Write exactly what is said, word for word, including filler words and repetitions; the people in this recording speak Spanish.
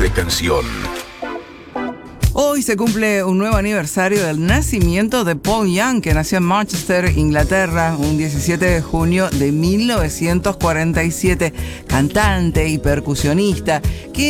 de canción. Hoy se cumple un nuevo aniversario del nacimiento de Paul Young, que nació en Manchester, Inglaterra, un diecisiete de junio de mil novecientos cuarenta y siete, cantante y percusionista, que